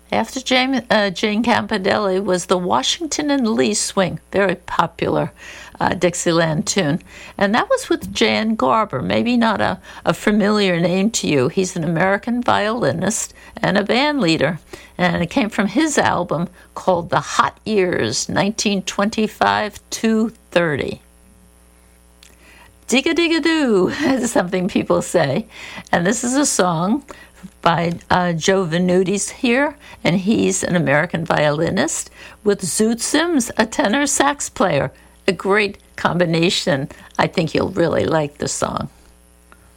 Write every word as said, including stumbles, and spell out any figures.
After Jane, uh, Jane Campanelli was the Washington and Lee Swing, very popular uh, Dixieland tune. And that was with Jan Garber, maybe not a, a familiar name to you. He's an American violinist and a band leader. And it came from his album called The Hot Years, nineteen twenty-five to thirty. Dig-a-dig-a-doo is something people say. And this is a song by uh, Joe Venutis here, and he's an American violinist, with Zoot Sims, a tenor sax player. A great combination. I think you'll really like the song.